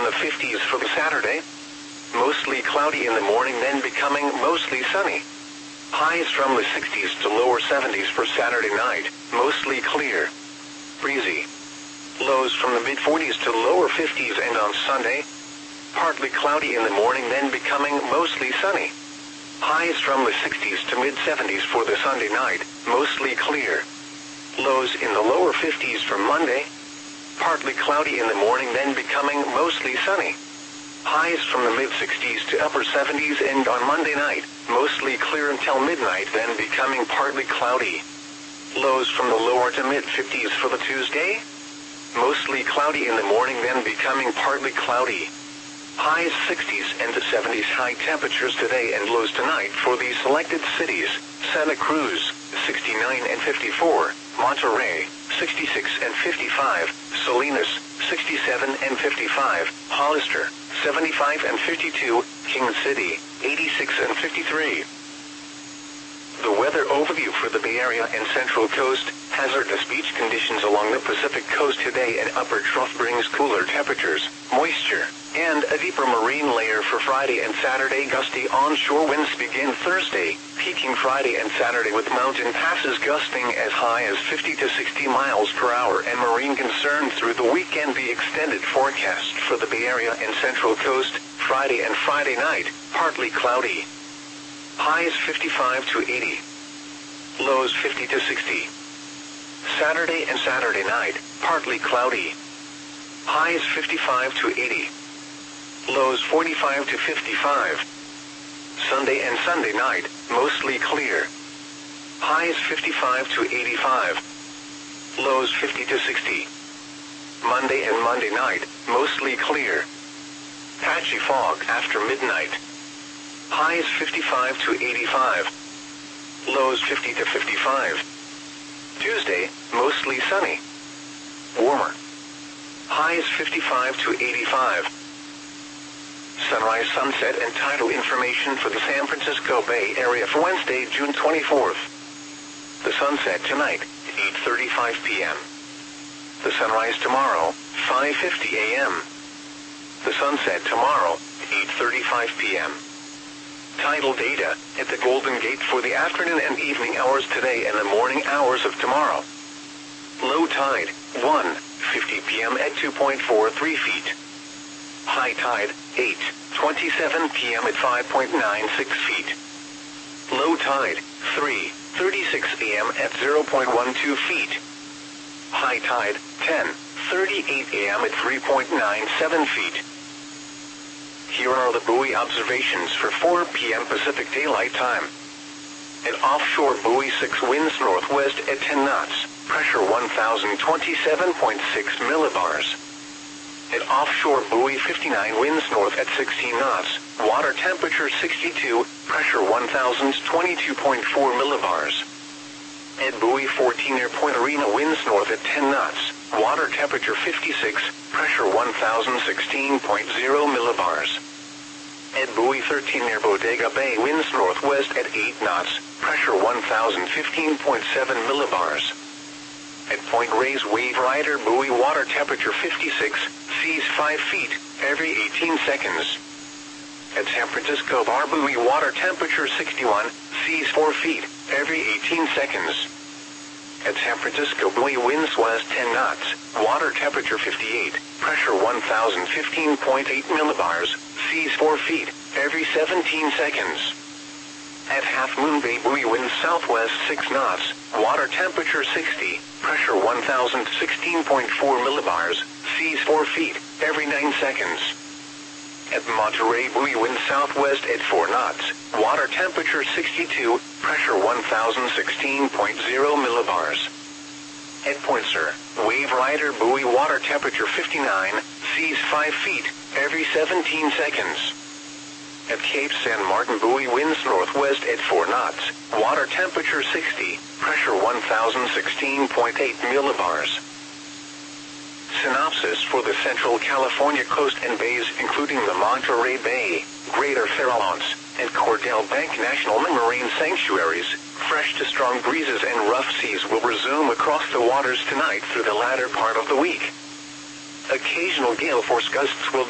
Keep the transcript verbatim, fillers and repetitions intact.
the fifties for the Saturday. Mostly cloudy in the morning, then becoming mostly sunny. Highs from the sixties to lower seventies for Saturday night, mostly clear. Breezy. Lows from the mid-forties to lower fifties, and on Sunday, partly cloudy in the morning, then becoming mostly sunny. Highs from the sixties to mid-seventies for the Sunday night, mostly clear. Lows in the lower fifties for Monday. Partly cloudy in the morning, then becoming mostly sunny. Highs from the mid-sixties to upper seventies, and on Monday night, mostly clear until midnight, then becoming partly cloudy. Lows from the lower to mid-fifties for the Tuesday. Mostly cloudy in the morning, then becoming partly cloudy. Highs sixties and seventies high temperatures today and lows tonight for the selected cities: Santa Cruz, sixty-nine and fifty-four, Monterey, sixty-six and fifty-five, Salinas, sixty-seven and fifty-five, Hollister, seventy-five and fifty-two, King City, eighty-six and fifty-three. The weather overview for the Bay Area and Central Coast: hazardous beach conditions along the Pacific Coast today, and upper trough brings cooler temperatures, moisture, and a deeper marine layer for Friday and Saturday. Gusty onshore winds begin Thursday, peaking Friday and Saturday with mountain passes gusting as high as fifty to sixty miles per hour, and marine concern through the weekend. The extended forecast for the Bay Area and Central Coast: Friday and Friday night, partly cloudy. Highs fifty-five to eighty. Lows fifty to sixty. Saturday and Saturday night, partly cloudy. Highs fifty-five to eighty. Lows forty-five to fifty-five. Sunday and Sunday night, mostly clear. Highs fifty-five to eighty-five. Lows fifty to sixty. Monday and Monday night, mostly clear. Patchy fog after midnight. Highs fifty-five to eighty-five. Lows fifty to fifty-five. Tuesday, mostly sunny. Warmer. Highs fifty-five to eighty-five. Sunrise, sunset, and tidal information for the San Francisco Bay Area for Wednesday, June twenty-fourth. The sunset tonight, eight thirty-five p m The sunrise tomorrow, five fifty a m The sunset tomorrow, eight thirty-five p m Tidal data at the Golden Gate for the afternoon and evening hours today and the morning hours of tomorrow. Low tide, one fifty p m at two point four three feet. High tide, eight twenty-seven p m at five point nine six feet. Low tide, three thirty-six a m at zero point one two feet. High tide, ten thirty-eight a m at three point nine seven feet. Here are the buoy observations for four p m Pacific Daylight Time. At offshore buoy six, winds northwest at ten knots, pressure one thousand twenty-seven point six millibars. At offshore buoy fifty-nine, winds north at sixteen knots, water temperature sixty-two, pressure one thousand twenty-two point four millibars. At buoy fourteen near Point Arena, winds north at ten knots, water temperature fifty-six, pressure one thousand sixteen point zero millibars. At buoy thirteen near Bodega Bay, winds northwest at eight knots, pressure one thousand fifteen point seven millibars. At Point Reyes Wave Rider buoy, water temperature fifty-six, seas five feet, every eighteen seconds. At San Francisco Bar buoy, water temperature sixty-one, seas four feet, every eighteen seconds. At San Francisco buoy, winds west ten knots, water temperature fifty-eight, pressure one thousand fifteen point eight millibars, seas four feet, every seventeen seconds. At Half Moon Bay buoy, winds southwest six knots, water temperature sixty, pressure one thousand sixteen point four millibars, seas four feet, every nine seconds. At Monterey buoy, winds southwest at four knots, water temperature sixty-two, pressure one thousand sixteen point zero millibars. At Point Sur, Wave Rider buoy, water temperature fifty-nine, seas five feet, every seventeen seconds. At Cape San Martin buoy, winds northwest at four knots, water temperature sixty, pressure one thousand sixteen point eight millibars. Synopsis for the Central California coast and bays, including the Monterey Bay, Greater Farallones, and Cordell Bank National Marine Sanctuaries. Fresh to strong breezes and rough seas will resume across the waters tonight through the latter part of the week. Occasional gale force gusts will